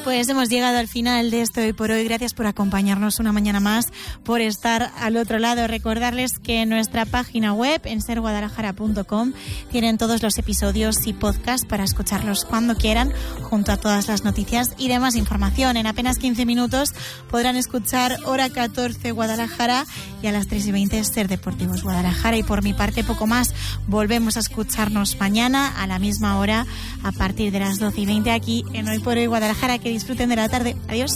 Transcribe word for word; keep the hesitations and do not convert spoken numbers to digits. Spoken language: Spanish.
Pues hemos llegado al final de esto hoy por hoy. Gracias por acompañarnos una mañana más, por estar al otro lado. Recordarles que en nuestra página web, en ser guadalajara punto com, tienen todos los episodios y podcasts para escucharlos cuando quieran, junto a todas las noticias y demás información. En apenas quince minutos podrán escuchar Hora catorce Guadalajara y a las tres y veinte Ser Deportivos Guadalajara. Y por mi parte poco más. Volvemos a escucharnos mañana a la misma hora, a partir de las doce y veinte aquí en Hoy por Hoy Guadalajara. Que disfruten de la tarde. Adiós.